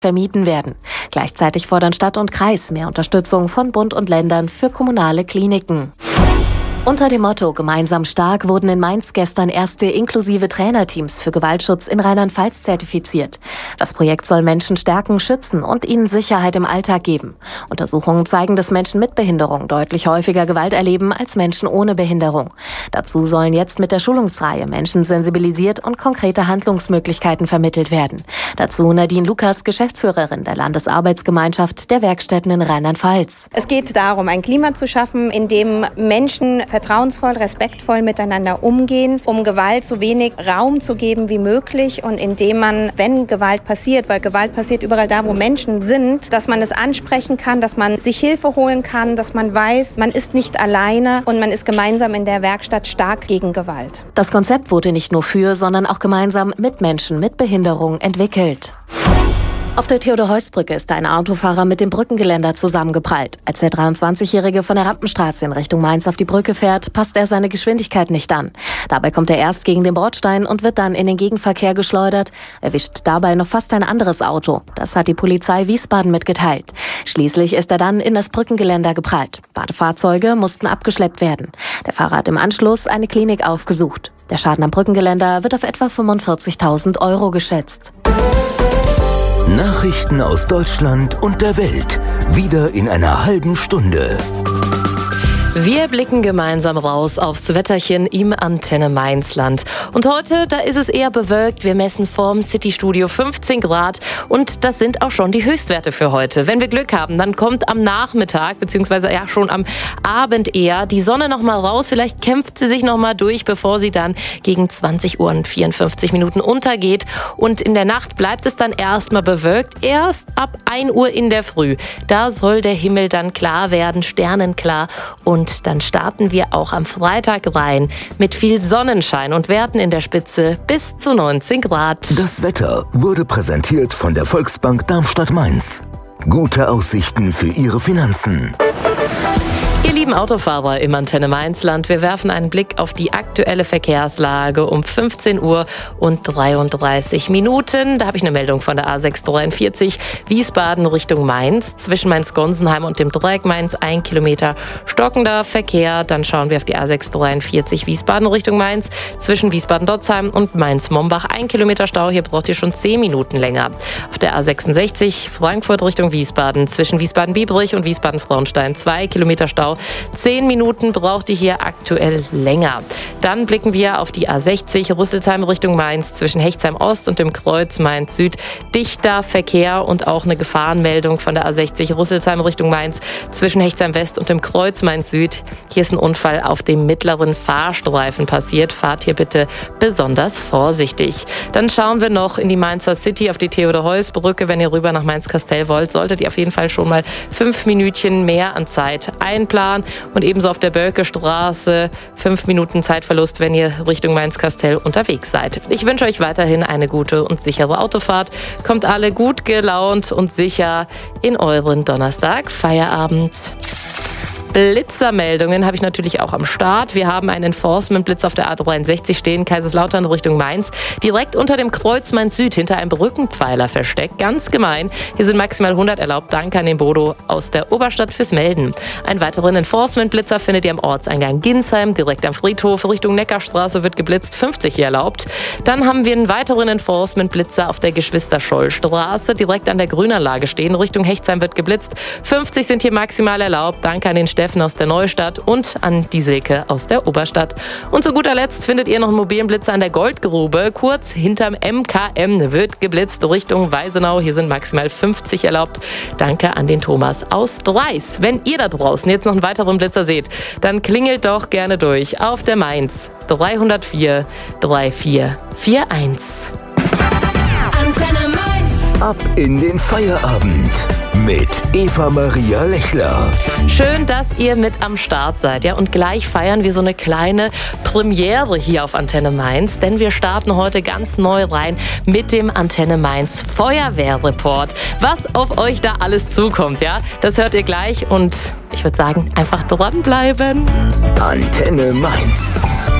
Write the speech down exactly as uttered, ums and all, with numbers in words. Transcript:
vermieden werden. Gleichzeitig fordern Stadt und Kreis mehr Unterstützung von Bund und Ländern für kommunale Kliniken. Unter dem Motto Gemeinsam stark wurden in Mainz gestern erste inklusive Trainerteams für Gewaltschutz in Rheinland-Pfalz zertifiziert. Das Projekt soll Menschen stärken, schützen und ihnen Sicherheit im Alltag geben. Untersuchungen zeigen, dass Menschen mit Behinderung deutlich häufiger Gewalt erleben als Menschen ohne Behinderung. Dazu sollen jetzt mit der Schulungsreihe Menschen sensibilisiert und konkrete Handlungsmöglichkeiten vermittelt werden. Dazu Nadine Lukas, Geschäftsführerin der Landesarbeitsgemeinschaft der Werkstätten in Rheinland-Pfalz. Es geht darum, ein Klima zu schaffen, in dem Menschen vertrauensvoll, respektvoll miteinander umgehen, um Gewalt so wenig Raum zu geben wie möglich und indem man, wenn Gewalt passiert, weil Gewalt passiert überall da, wo Menschen sind, dass man es ansprechen kann, dass man sich Hilfe holen kann, dass man weiß, man ist nicht alleine und man ist gemeinsam in der Werkstatt stark gegen Gewalt. Das Konzept wurde nicht nur für, sondern auch gemeinsam mit Menschen mit Behinderung entwickelt. Auf der Theodor-Heuss-Brücke ist ein Autofahrer mit dem Brückengeländer zusammengeprallt. Als der dreiundzwanzigjährige von der Rampenstraße in Richtung Mainz auf die Brücke fährt, passt er seine Geschwindigkeit nicht an. Dabei kommt er erst gegen den Bordstein und wird dann in den Gegenverkehr geschleudert, erwischt dabei noch fast ein anderes Auto. Das hat die Polizei Wiesbaden mitgeteilt. Schließlich ist er dann in das Brückengeländer geprallt. Beide Fahrzeuge mussten abgeschleppt werden. Der Fahrer hat im Anschluss eine Klinik aufgesucht. Der Schaden am Brückengeländer wird auf etwa fünfundvierzigtausend Euro geschätzt. Nachrichten aus Deutschland und der Welt. Wieder in einer halben Stunde. Wir blicken gemeinsam raus aufs Wetterchen im Antenne Mainzland. Und heute, da ist es eher bewölkt. Wir messen vorm Citystudio fünfzehn Grad und das sind auch schon die Höchstwerte für heute. Wenn wir Glück haben, dann kommt am Nachmittag, beziehungsweise ja schon am Abend eher, die Sonne noch mal raus. Vielleicht kämpft sie sich noch mal durch, bevor sie dann gegen zwanzig Uhr und vierundfünfzig Minuten untergeht. Und in der Nacht bleibt es dann erstmal bewölkt. Erst ab ein Uhr in der Früh. Da soll der Himmel dann klar werden, sternenklar. Und Und dann starten wir auch am Freitag rein mit viel Sonnenschein und Werten in der Spitze bis zu neunzehn Grad. Das Wetter wurde präsentiert von der Volksbank Darmstadt-Mainz. Gute Aussichten für Ihre Finanzen. Ihr lieben Autofahrer im Antenne Mainzland, wir werfen einen Blick auf die aktuelle Verkehrslage um fünfzehn Uhr und dreiunddreißig Minuten. Da habe ich eine Meldung von der A sechs dreiundvierzig Wiesbaden Richtung Mainz. Zwischen Mainz-Gonsenheim und dem Dreieck Mainz ein Kilometer stockender Verkehr. Dann schauen wir auf die A sechs dreiundvierzig Wiesbaden Richtung Mainz. Zwischen Wiesbaden-Dotzheim und Mainz-Mombach ein Kilometer Stau. Hier braucht ihr schon zehn Minuten länger. Auf der A sechsundsechzig Frankfurt Richtung Wiesbaden. Zwischen Wiesbaden-Biebrich und Wiesbaden-Frauenstein zwei Kilometer Stau. Zehn Minuten braucht ihr hier aktuell länger. Dann blicken wir auf die A sechzig Rüsselsheim Richtung Mainz zwischen Hechtsheim Ost und dem Kreuz Mainz Süd. Dichter Verkehr und auch eine Gefahrenmeldung von der A sechzig Rüsselsheim Richtung Mainz zwischen Hechtsheim West und dem Kreuz Mainz Süd. Hier ist ein Unfall auf dem mittleren Fahrstreifen passiert. Fahrt hier bitte besonders vorsichtig. Dann schauen wir noch in die Mainzer City auf die Theodor-Heuss-Brücke. Wenn ihr rüber nach Mainz-Kastell wollt, solltet ihr auf jeden Fall schon mal fünf Minütchen mehr an Zeit einplanen. Und ebenso auf der Bölke-Straße fünf Minuten Zeitverlust, wenn ihr Richtung Mainz-Kastell unterwegs seid. Ich wünsche euch weiterhin eine gute und sichere Autofahrt. Kommt alle gut gelaunt und sicher in euren Donnerstag Feierabend. Blitzermeldungen habe ich natürlich auch am Start. Wir haben einen Enforcement-Blitz auf der A dreiundsechzig stehen, Kaiserslautern Richtung Mainz, direkt unter dem Kreuz Mainz Süd, hinter einem Brückenpfeiler versteckt. Ganz gemein. Hier sind maximal hundert erlaubt. Danke an den Bodo aus der Oberstadt fürs Melden. Einen weiteren Enforcement-Blitzer findet ihr am Ortseingang Ginsheim, direkt am Friedhof. Richtung Neckarstraße wird geblitzt, fünfzig hier erlaubt. Dann haben wir einen weiteren Enforcement-Blitzer auf der Geschwister-Scholl-Straße, direkt an der Grünanlage stehen. Richtung Hechtsheim wird geblitzt. fünfzig sind hier maximal erlaubt. Danke an den Steffen aus der Neustadt und an die Silke aus der Oberstadt. Und zu guter Letzt findet ihr noch einen mobilen Blitzer an der Goldgrube. Kurz hinterm M K M wird geblitzt Richtung Weisenau. Hier sind maximal fünfzig erlaubt. Danke an den Thomas aus Dreis. Wenn ihr da draußen jetzt noch einen weiteren Blitzer seht, dann klingelt doch gerne durch auf der Mainz dreihundertvier vierunddreißig einundvierzig. Antenne Mainz. Ab in den Feierabend mit Eva Maria Lechler. Schön, dass ihr mit am Start seid. Ja? Und gleich feiern wir so eine kleine Premiere hier auf Antenne Mainz, denn wir starten heute ganz neu rein mit dem Antenne Mainz Feuerwehrreport. Was auf euch da alles zukommt, ja, das hört ihr gleich und ich würde sagen, einfach dranbleiben. Antenne Mainz.